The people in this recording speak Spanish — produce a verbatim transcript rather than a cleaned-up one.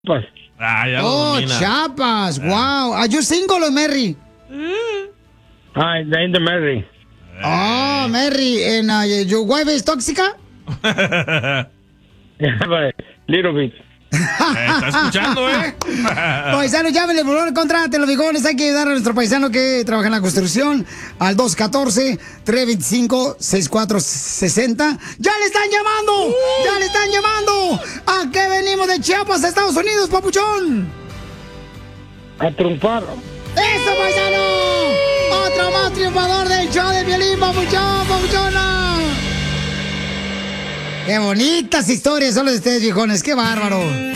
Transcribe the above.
Chiapas. Ah, ya lo Oh, domina. Chiapas. Wow. Are you single or married? Hi, name the Mary. Oh, Mary. And uh, your wife is tóxica? Yeah, but little bit. ¿Está escuchando, eh? Paisanos, llámenle, por favor, contrátense los viejones. Hay que ayudar a nuestro paisano que trabaja en la construcción al dos uno cuatro, tres dos cinco, seis cuatro seis cero. ¡Ya le están llamando! ¡Ya le están llamando! ¿A qué venimos de Chiapas, Estados Unidos, papuchón? A triunfar. ¡Eso, paisano! ¡Otro más triunfador del show de Piolín, papuchón, papuchona! ¡Qué bonitas historias son las de ustedes, viejones! ¡Qué bárbaro!